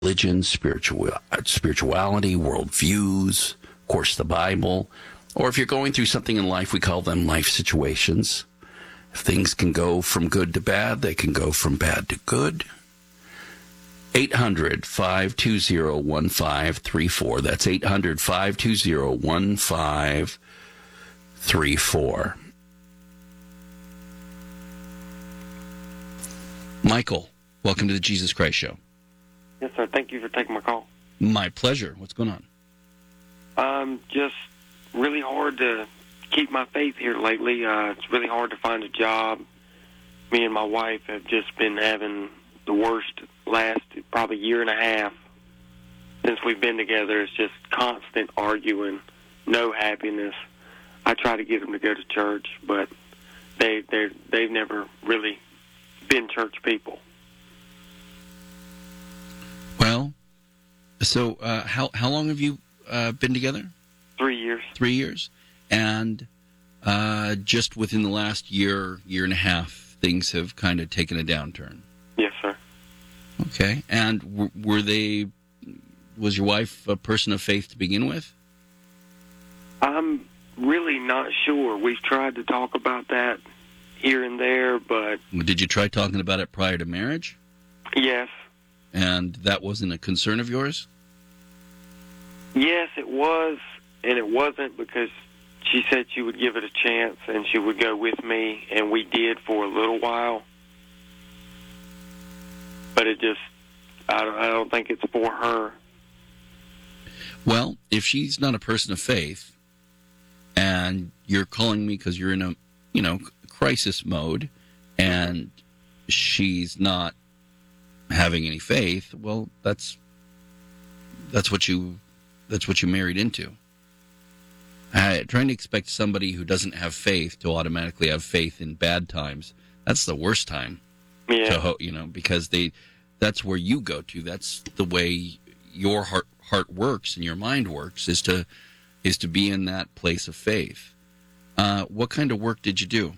religion, spirituality, worldviews, of course, the Bible. Or if you're going through something in life, we call them life situations. If things can go from good to bad, they can go from bad to good. 800-520-1534. That's 800-520-1534. Michael, welcome to the Jesus Christ Show. Yes, sir. Thank you for taking my call. My pleasure. What's going on? Just really hard to keep my faith here lately. It's really hard to find a job. Me and my wife have just been having the worst last probably year and a half since we've been together. It's just constant arguing, no happiness. I try to get them to go to church, but they've never really been church people. Well, so how long have you been together? 3 years. 3 years. And just within the last year and a half, things have kind of taken a downturn. Yes, sir. Okay. And was your wife a person of faith to begin with? I'm really not sure. We've tried to talk about that here and there, but... Did you try talking about it prior to marriage? Yes. And that wasn't a concern of yours? Yes, it was, and it wasn't because she said she would give it a chance and she would go with me, and we did for a little while. But it just, I don't think it's for her. Well, if she's not a person of faith, and you're calling me because you're in a, crisis mode, and she's not having any faith, well, that's what you married into. Trying to expect somebody who doesn't have faith to automatically have faith in bad times, that's the worst time. Yeah. Because that's where you go to. That's the way your heart works and your mind works, is to be in that place of faith. What kind of work did you do?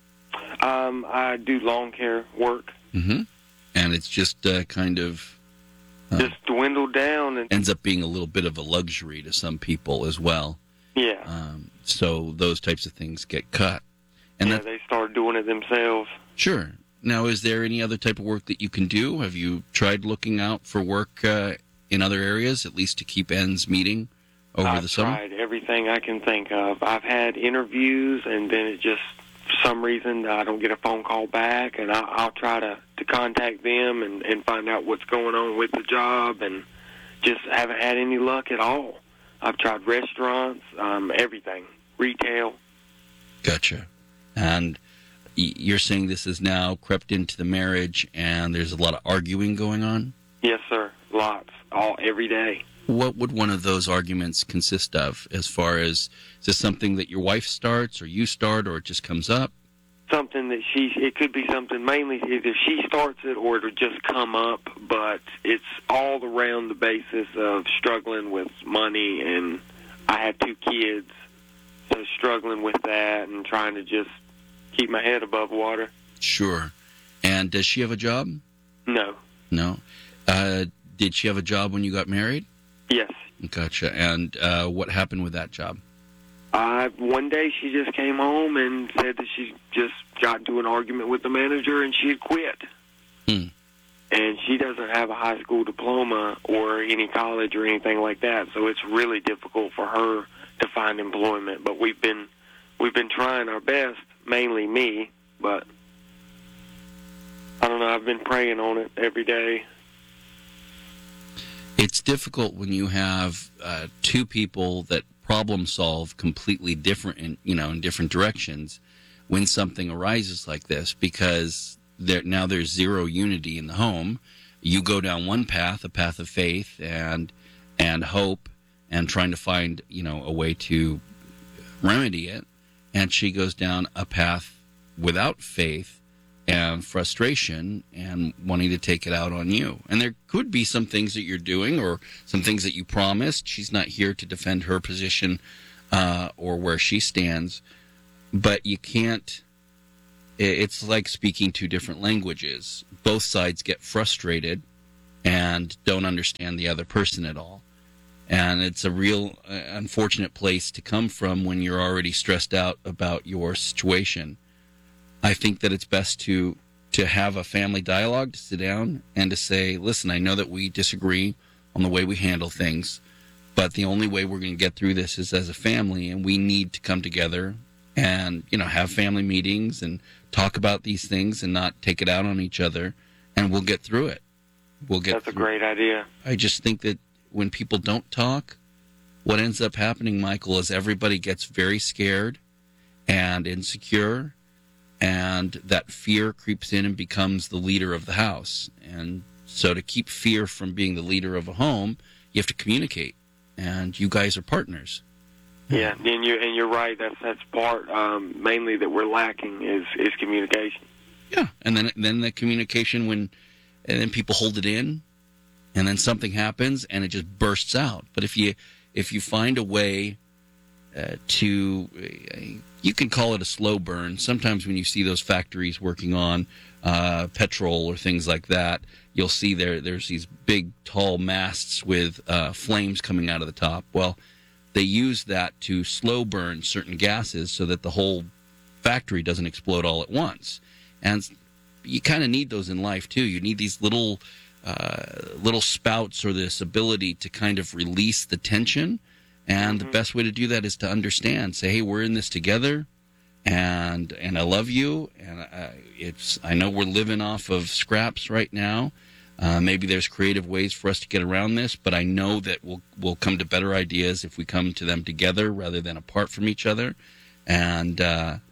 I do lawn care work. Mm-hmm. And it's just kind of... just dwindled down. And ends up being a little bit of a luxury to some people as well. Yeah. So those types of things get cut. And they start doing it themselves. Sure. Now, is there any other type of work that you can do? Have you tried looking out for work in other areas, at least to keep ends meeting over the summer? I've tried everything I can think of. I've had interviews, and then it just, for some reason, I don't get a phone call back, and I'll try to contact them and find out what's going on with the job, and just haven't had any luck at all. I've tried restaurants, everything, retail. Gotcha. And you're saying this has now crept into the marriage, and there's a lot of arguing going on? Yes, sir. Lots. Every day. What would one of those arguments consist of, as far as, is this something that your wife starts, or you start, or it just comes up? Something that it could be something, mainly either she starts it or it'll just come up, but it's all around the basis of struggling with money, and I have 2 kids, so struggling with that and trying to just keep my head above water. Sure. And does she have a job? No. No? Did she have a job when you got married? Yes. Gotcha. And what happened with that job? One day she just came home and said that she just got into an argument with the manager and she had quit. And she doesn't have a high school diploma or any college or anything like that, so it's really difficult for her to find employment. But we've been trying our best, mainly me, but I don't know, I've been praying on it every day. It's difficult when you have 2 people that problem solve completely different in different directions when something arises like this, because now there's zero unity in the home. You go down one path, a path of faith and hope, and trying to find a way to remedy it, and she goes down a path without faith and frustration and wanting to take it out on you. And there could be some things that you're doing or some things that you promised. She's not here to defend her position or where she stands, but you can't. It's like speaking 2 different languages. Both sides get frustrated and don't understand the other person at all. And it's a real unfortunate place to come from when you're already stressed out about your situation. I think that it's best to have a family dialogue, to sit down and to say, listen, I know that we disagree on the way we handle things, but the only way we're going to get through this is as a family, and we need to come together and, have family meetings and talk about these things and not take it out on each other, and we'll get through it. That's a great idea. I just think that when people don't talk, what ends up happening, Michael, is everybody gets very scared and insecure, and that fear creeps in and becomes the leader of the house. And so to keep fear from being the leader of a home, you have to communicate, and you guys are partners. Yeah, and you're right. That's part mainly that we're lacking is communication. Yeah, and then the communication and then people hold it in, and then something happens and it just bursts out. But if you find a way you can call it a slow burn. Sometimes when you see those factories working on petrol or things like that, you'll see there's these big tall masts with flames coming out of the top. Well, they use that to slow burn certain gases so that the whole factory doesn't explode all at once. And you kind of need those in life too. You need these little spouts, or this ability to kind of release the tension. And the best way to do that is to understand. Say, hey, we're in this together, and I love you. And I know we're living off of scraps right now. Maybe there's creative ways for us to get around this, but I know that we'll come to better ideas if we come to them together rather than apart from each other. And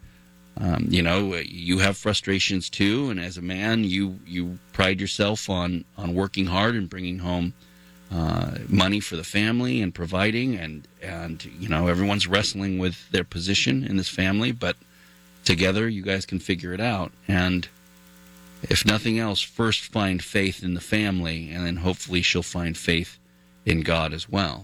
you have frustrations too, and as a man, you pride yourself on working hard and bringing home money for the family and providing, and everyone's wrestling with their position in this family, but together you guys can figure it out. And if nothing else, first find faith in the family, and then hopefully she'll find faith in God as well.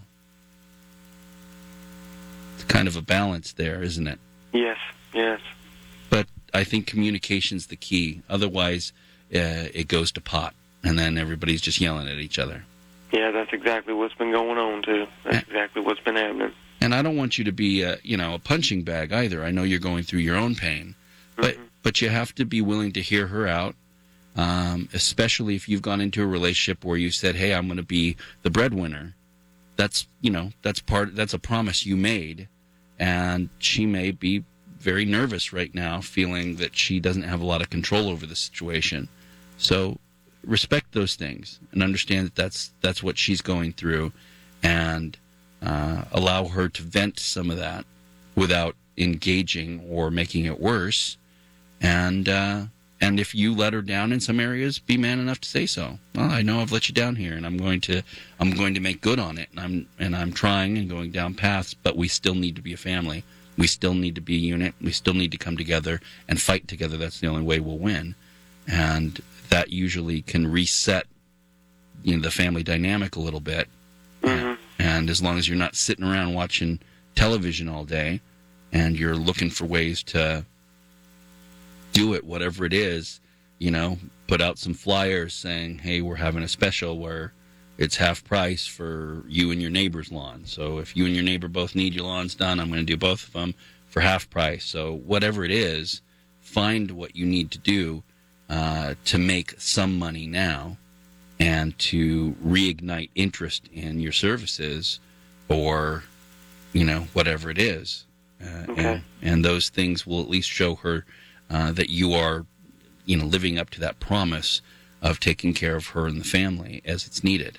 It's kind of a balance there, isn't it? Yes. But I think communication's the key. Otherwise, it goes to pot, and then everybody's just yelling at each other. Yeah, that's exactly what's been going on, too. That's exactly what's been happening. And I don't want you to be, a punching bag either. I know you're going through your own pain. But you have to be willing to hear her out, especially if you've gone into a relationship where you said, hey, I'm going to be the breadwinner. That's a promise you made. And she may be very nervous right now, feeling that she doesn't have a lot of control over the situation. So respect those things and understand that that's what she's going through, and allow her to vent some of that without engaging or making it worse. And if you let her down in some areas, be man enough to say so. Well, I know I've let you down here, and I'm going to make good on it. And I'm trying and going down paths, but we still need to be a family. We still need to be a unit. We still need to come together and fight together. That's the only way we'll win. And that usually can reset, the family dynamic a little bit. Mm-hmm. And as long as you're not sitting around watching television all day, and you're looking for ways to do it, whatever it is, put out some flyers saying, hey, we're having a special where it's half price for you and your neighbor's lawn. So if you and your neighbor both need your lawns done, I'm going to do both of them for half price. So whatever it is, find what you need to do to make some money now and to reignite interest in your services, or, whatever it is. Okay. And those things will at least show her that you are, living up to that promise of taking care of her and the family as it's needed.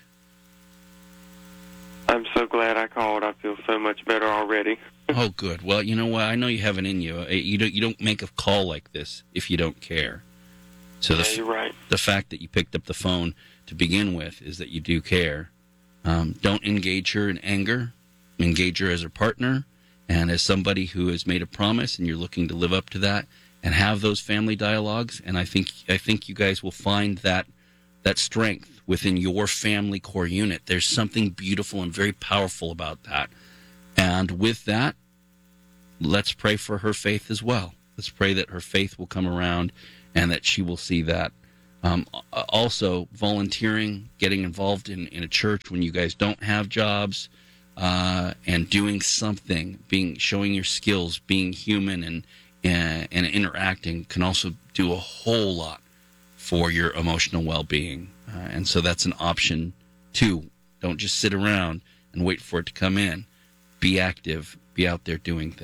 I'm so glad I called. I feel so much better already. Oh, good. Well, you know what? I know you have it in you. You don't make a call like this if you don't care. So you're right. The fact that you picked up the phone to begin with is that you do care. Don't engage her in anger. Engage her as her partner and as somebody who has made a promise, and you're looking to live up to that, and have those family dialogues. And I think you guys will find that strength within your family core unit. There's something beautiful and very powerful about that. And with that, let's pray for her faith as well. Let's pray that her faith will come around and that she will see that Also, volunteering, getting involved in a church when you guys don't have jobs, and doing something, showing your skills, being human and interacting can also do a whole lot for your emotional well-being. And so that's an option too. Don't just sit around and wait for it to come in. Be active. Be out there doing things.